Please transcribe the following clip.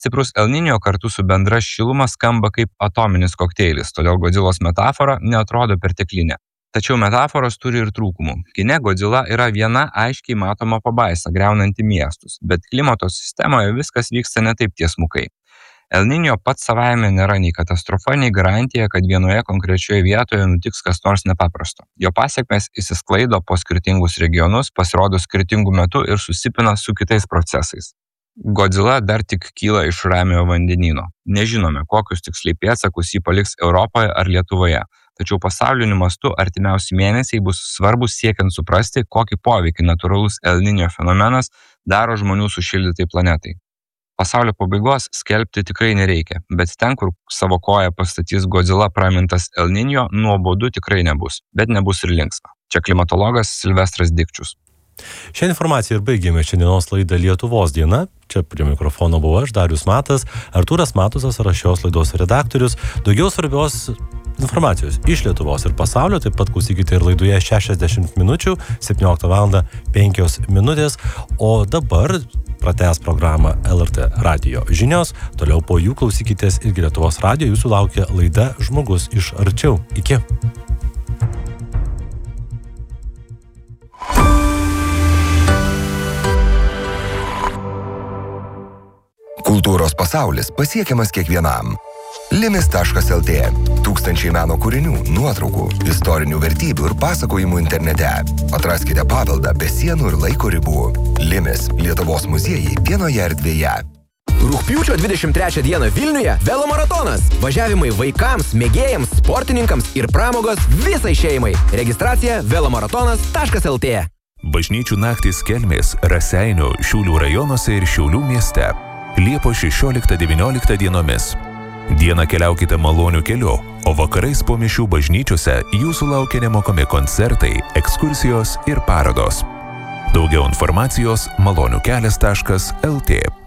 Stiprus El Niño kartu su bendra šiluma skamba kaip atominis kokteilis, todėl Godzillos metafora neatrodo perteklinė. Tačiau metaforos turi ir trūkumų. Kine Godzilla yra viena aiškiai matoma pabaisa, griaunanti miestus, bet klimato sistemoje viskas vyksta ne taip tiesmukai. El Niño pats savaime nėra nei katastrofa, nei garantija, kad vienoje konkrečioje vietoje nutiks kas nors nepaprasto. Jo pasekmės įsisklaido po skirtingus regionus, pasirodo skirtingų metų ir susipina su kitais procesais. Godzilla dar tik kyla iš Ramiojo vandenyno. Nežinome, kokius tiksliai pėdsakus jį paliks Europoje ar Lietuvoje. Tačiau pasauliniu mastu artimiausi mėnesiai bus svarbus siekiant suprasti, kokį poveikį natūralus El Niño fenomenas daro žmonių sušildytai planetai. Pasaulio pabaigos skelbti tikrai nereikia, bet ten, kur savo koją pastatys Godzilla pramintas El Niño, nuobodu tikrai nebus, bet nebus ir linksma. Čia klimatologas Silvestras Dikčius. Šią informaciją ir baigėme šiandienos laidą Lietuvos diena. Čia prie mikrofono buvau aš, Darius Matas, Artūras Matusas yra šios laidos redaktorius. Daugiau svarbios informacijos iš Lietuvos ir pasaulio, taip pat klausykite ir laidoje 60 minučių, 17:05 minutės, o dabar pratęs programą LRT radijo žinios, toliau po jų klausykitės irgi Lietuvos radijo, jūsų laukia laida Žmogus iš arčiau. Iki. Kultūros pasaulis pasiekiamas kiekvienam. Limis.lt. Tūkstančiai meno kūrinių, nuotraukų, istorinių vertybių ir pasakojimų internete. Atraskite paveldą be sienų ir laiko ribų. Limis. Lietuvos muziejai vienoje erdvėje. Rugpjūčio 23 dieną Vilniuje velomaratonas. Važiavimai vaikams, mėgėjams, sportininkams ir pramogos visai šeimai. Registracija velomaratonas.lt. Bažnyčių naktys Kelmės, Raseinių, Šiaulių rajonuose ir Šiaulių mieste. Liepos 16-19 dienomis. Dieną keliaukite malonių keliu, o vakarais po mišių bažnyčiose jūsų laukia nemokami koncertai, ekskursijos ir parodos. Daugiau informacijos maloniukelias.lt.